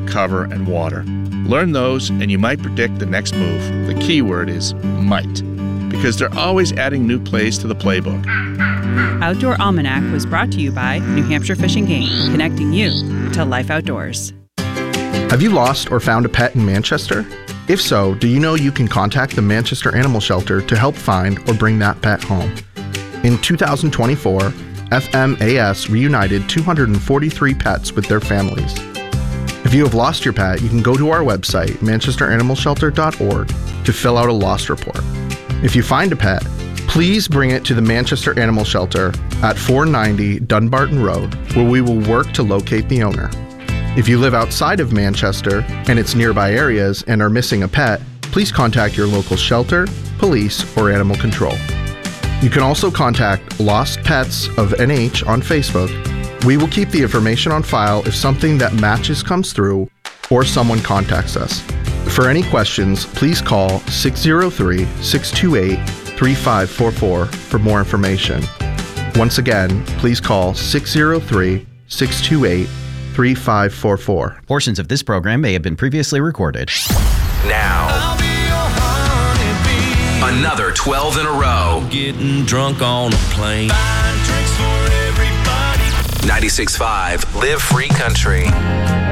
cover, and water. Learn those and you might predict the next move. The key word is might, because they're always adding new plays to the playbook. Outdoor Almanac was brought to you by New Hampshire Fish and Game, connecting you to life outdoors. Have you lost or found a pet in Manchester? If so, do you know you can contact the Manchester Animal Shelter to help find or bring that pet home? In 2024, FMAS reunited 243 pets with their families. If you have lost your pet, you can go to our website, manchesteranimalshelter.org, to fill out a lost report. If you find a pet, please bring it to the Manchester Animal Shelter at 490 Dunbarton Road, where we will work to locate the owner. If you live outside of Manchester and its nearby areas and are missing a pet, please contact your local shelter, police, or animal control. You can also contact Lost Pets of NH on Facebook. We will keep the information on file if something that matches comes through or someone contacts us. For any questions, please call 603-628-3544 for more information. Once again, please call 603-628-3544. Portions of this program may have been previously recorded. Now, another 12 in a row. Getting drunk on a plane. Buying drinks for everybody. 96.5 Live Free Country.